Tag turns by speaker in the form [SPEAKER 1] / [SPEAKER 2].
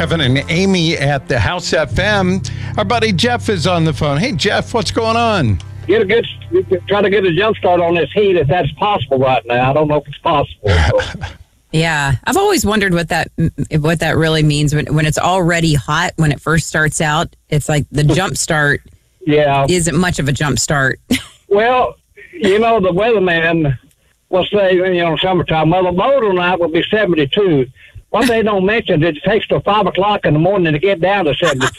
[SPEAKER 1] Kevin and Amy at the House FM. Our buddy Jeff is on the phone. Hey, Jeff, what's going on?
[SPEAKER 2] Try to get a jump start on this heat if that's possible right now. I don't know if it's possible. So.
[SPEAKER 3] Yeah, I've always wondered what that really means when it's already hot. When it first starts out, it's like the jump start.
[SPEAKER 2] Yeah,
[SPEAKER 3] isn't much of a jump start.
[SPEAKER 2] Well, the weatherman will say, summertime, well, the low tonight will be 72. What they don't mention is it takes till 5 o'clock in the morning to get down to 72.